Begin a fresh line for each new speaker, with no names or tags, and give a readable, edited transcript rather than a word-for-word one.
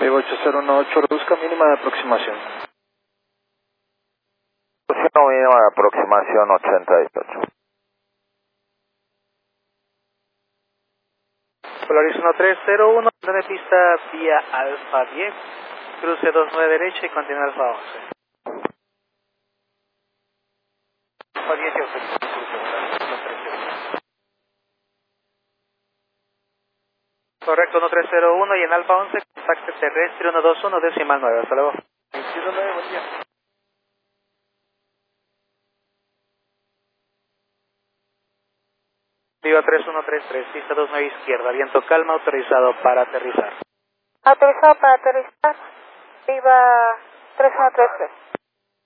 Viva 8018, reduzca mínima de aproximación.
Mínima de aproximación 88.
Polaris 1301, de pista vía Alfa 10, cruce 29 derecha y continúa Alfa 11. Alfa 10 y autopista cruce, correcto, 1301 y en Alfa 11, contacte terrestre 121, decimal 9, hasta luego.
219, buen día.
Viva 3133, pista 29 izquierda, viento calma, autorizado para aterrizar.
Autorizado para aterrizar. Viva 3133.